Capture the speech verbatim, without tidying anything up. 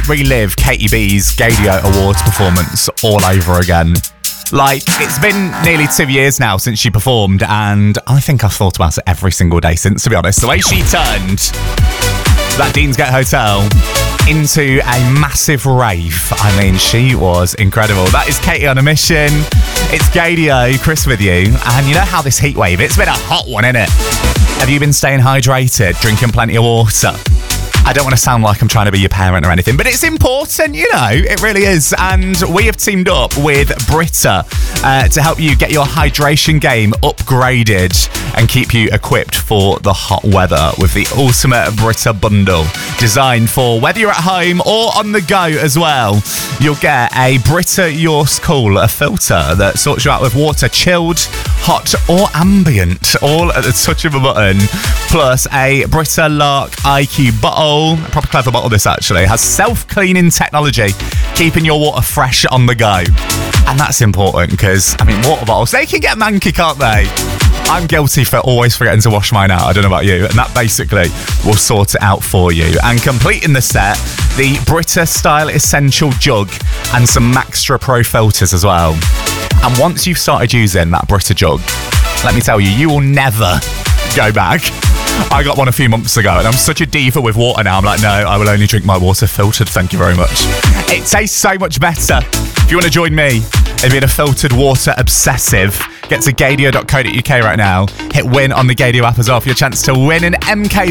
relive Katie B's Gaydio Awards performance all over again. Like, it's been nearly two years now since she performed, and I think I've thought about it every single day since, to be honest. The way she turned that Deansgate Hotel into a massive rave. I mean, she was incredible. That is Katie on a mission. It's Gaydio, Chris with you. And you know how this heat wave, it's been a hot one, innit? Have you been staying hydrated, drinking plenty of water? I don't want to sound like I'm trying to be your parent or anything, but it's important, you know, it really is. And we have teamed up with Brita uh, to help you get your hydration game upgraded and keep you equipped for the hot weather with the ultimate Brita bundle, designed for whether you're at home or on the go as well. You'll get a Brita Yours Cool, a filter that sorts you out with water, chilled, hot or ambient, all at the touch of a button, plus a Brita Lark I Q bottle. A proper clever bottle this actually. It has self-cleaning technology, keeping your water fresh on the go. And that's important because, I mean, water bottles, they can get manky, can't they? I'm guilty for always forgetting to wash mine out. I don't know about you. And that basically will sort it out for you. And completing the set, the Brita Style Essential Jug and some Maxtra Pro filters as well. And once you've started using that Brita jug, let me tell you, you will never go back. I got one a few months ago and I'm such a diva with water now. I'm like, no, I will only drink my water filtered, thank you very much. It tastes so much better. If you want to join me in being a filtered water obsessive, get to gaydio dot co dot uk right now. Hit win on the Gaydio app as well for your chance to win an M K